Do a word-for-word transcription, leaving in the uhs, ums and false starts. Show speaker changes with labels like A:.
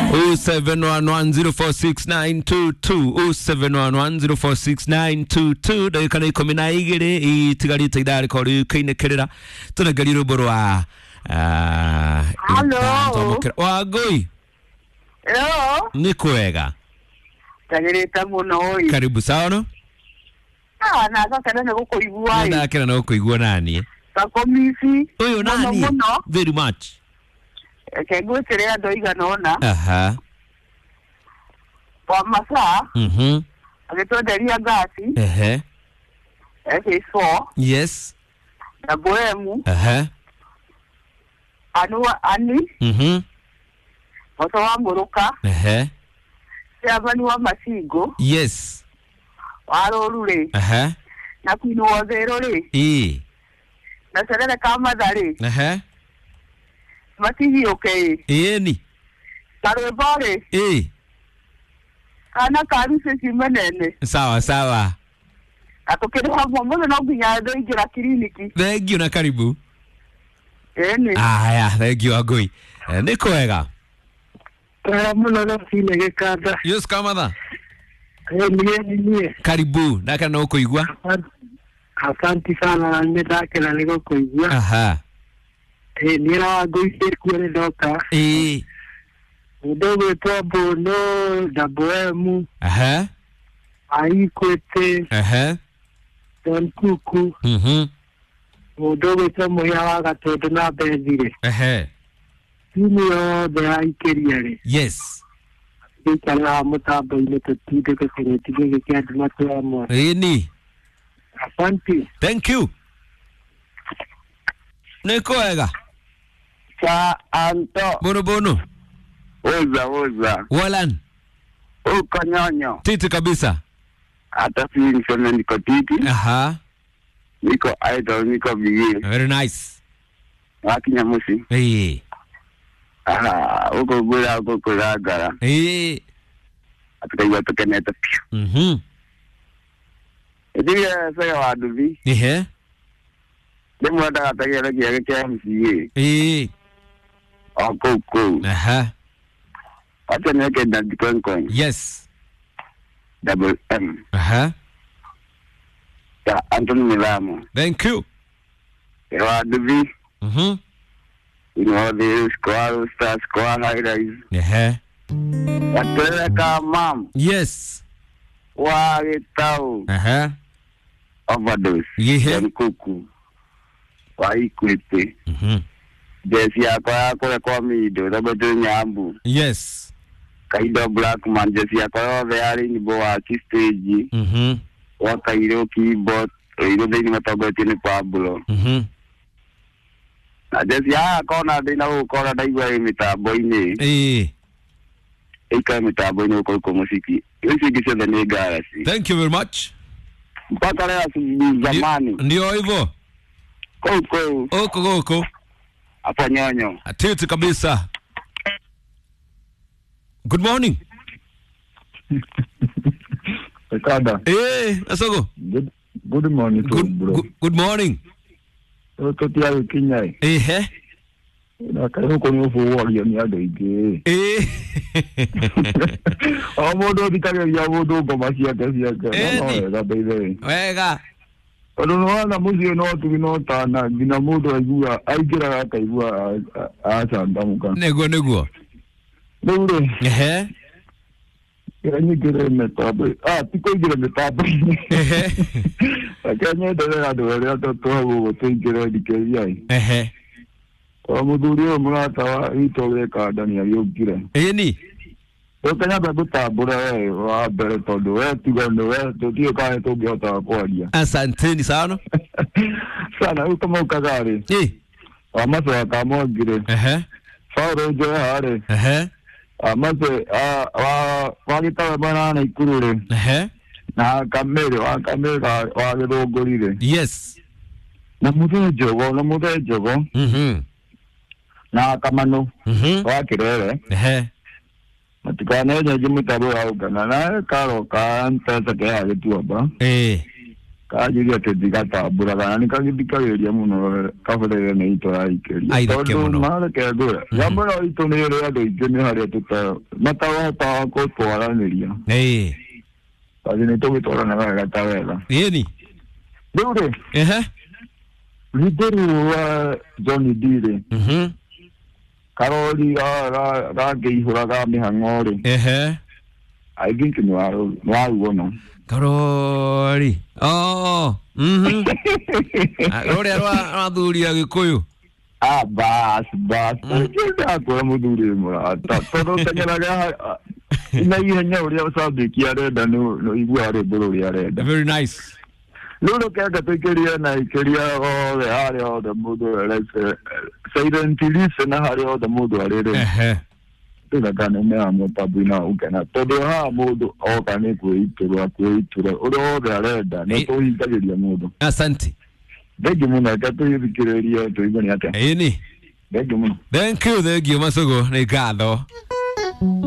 A: oh seven one one zero four six nine two two oh seven one one zero four six nine two two dakika ni kumi na igiri itigarite idari kori kinekerera tunagari ruboro wa ah
B: Hello.
A: Wagoi.
B: Hello.
A: Ni kwega.
B: Tagereta muno oi.
A: Karibu sana.
B: Ah, na sasa ndio uko igua.
A: Na kila na uko igua nani?
B: Takomisi.
A: Oyo nani?
B: Muno.
A: Very much.
B: Kego tere ndo iganona.
A: Aha.
B: Kwa masaa.
A: Mhm.
B: Agetonderia gasi.
A: Ehe.
B: S four.
A: Yes.
B: Na boemu.
A: Aha.
B: Anua ani.
A: Mhm.
B: Moto wa muruka.
A: Ehe.
B: Yabani wa masigo.
A: Yes.
B: Warorure.
A: Aha.
B: Na kwino wazerore.
A: E.
B: Na serere kama dare.
A: Aha.
B: Matihi okay.
A: E ni.
B: Tarwe bore.
A: E.
B: Kana kabisa simenene.
A: Sawa sawa.
B: Atokere hapo mbona na uginya ndo ingira kliniki.
A: Thank you na karibu.
B: Ene.
A: Aya, thank you Agoi. Eh, ni kwega.
B: Kaya muna na file gekada.
A: Yes kama da.
B: Eh niye niye.
A: Karibu, ndaka na uko igwa.
B: Asante sana na ndake na niko kuigwa.
A: Aha.
B: Eh nira wagoise kuone doka.
A: Eh.
B: Udogo tobo no daboemu.
A: Aha.
B: Aikwete.
A: Aha.
B: Don kuku.
A: Mhm.
B: Udogo tomo ya waga todo na bezire.
A: Aha.
B: Sino de aikeriare.
A: Yes.
B: Ikala mutabo ile tutide ko senetige ke admato amo.
A: Eh ni.
B: Asante.
A: Thank you. Ni kwega.
B: Cha anto.
A: Bono bono.
B: Oza oza.
A: Walan.
B: Uko nyonyo.
A: Titi kabisa.
B: Hata si niseme niko titi.
A: Aha.
B: Niko idol, niko bigi.
A: Very nice.
B: Wakinya musi.
A: Eh.
B: Ah, uko gula, uko kulagara.
A: Eh.
B: Atuka iwa toke neta piu.
A: Mhm.
B: Edi ya saya waduvi.
A: Eh.
B: Demu wada katake lagi ya kaya msiye.
A: Eh.
B: Oko uko.
A: Aha.
B: Wacha neke na dikwen kwen.
A: Yes.
B: Double M.
A: Aha.
B: Ya Anthony Milamo.
A: Thank you.
B: Ya waduvi.
A: Mhm.
B: Ino the squad, star squad, high rise.
A: Eh.
B: Wateka mam.
A: Yes.
B: Wage tau.
A: Aha.
B: Overdose.
A: Yeah.
B: Kuku. Waikwete.
A: Mhm.
B: Jesi yako yako ya kwa mido. Tabote nyambu.
A: Yes.
B: Kaido black man. Jesi yako ya veari nibo wa kistage.
A: Mhm.
B: Waka ilo keyboard. Ilo deni matagote ni Pablo.
A: Mhm.
B: Na jesi yako na dina ukora daigwa mitambo ine.
A: Eh.
B: Ika mitambo ine uko uko musiki. Yosi kise the negarasi.
A: Thank you very much.
B: Mpaka leo asubuhi zamani.
A: Ndio hivyo.
B: Koko.
A: Oko goko.
B: Hapo nyonyo.
A: Atiti kabisa. Good morning.
C: Kada.
A: Eh, asogo.
C: Good, good morning to
A: Good,
C: bro.
A: good, good morning.
C: To tia wikinyai.
A: Eh eh.
C: Na kayo ko ni fo wali ni ado ige.
A: Eh.
C: Amodo bitage ya bodo ko masia kasia ka. No, da bebe.
A: Wega.
C: Ono no na musio no tu no ta na bina modo agua aigira ka igua a sanda muka.
A: Nego nego.
C: Nego.
A: Eh.
C: Kanya gere metabo. Ah, tiko gere metabo.
A: Eh.
C: Kanya dole na dole to to go to gere dikeyai.
A: Eh.
C: Omudurio murata wa itole ka Daniel yogire.
A: Eh ni.
C: Okanya ba butabura wa bere todo we tigando we to tio ka to biota kwa dia.
A: Asanteni sana.
C: Sana ukama ukagare.
A: Eh.
C: Amaso akamo gire.
A: Eh.
C: Faro je hare.
A: Eh.
C: Amaso a wa wa kita bana na ikurure.
A: Eh.
C: Na kamere wa kamere wa gedo gorire.
A: Yes.
C: Na mudo jogo na mudo jogo.
A: Mhm.
C: Na kamano.
A: Mhm.
C: Wa kirere.
A: Eh.
C: Matikana ya jimu tabo au kana na karo ka anta sa kaya gitu apa.
A: Eh.
C: kajiria tedigata kana ni kagithikagiriria muno kabere ne itora ikeria
A: tondu
C: mara kegura yamara ito ne ere ado igene haria tuta matawa ta ko twaraniria
A: eh
C: kaji ne to gitora na gata wega
A: yeni
C: dure
A: ehe
C: lideru wa Johnny Dire
A: mhm
C: karoli ga ga ga geihura ga mihangore
A: ehe
C: I think ni waro waro no
A: karoli oh mhm ore arwa adhuria gikuyu
C: ah bas bas kida ko muduri mura ta todo tanyaraga ina yenya uri usabiki arenda no no igwa re bururi arenda
A: very nice
C: lolo kaga tekeria na ikeria o de area de mudo ele silent list na area de mudo arere
A: ehe
C: tena kana me amo tabina ukana todo ha mudo o kana ku itura ku itura oro de arenda no to ikageria mudo
A: asante
C: Begi muna kato yibikireria to igoni ate
A: eni
C: begi muna
A: thank you thank you masogo ni gatho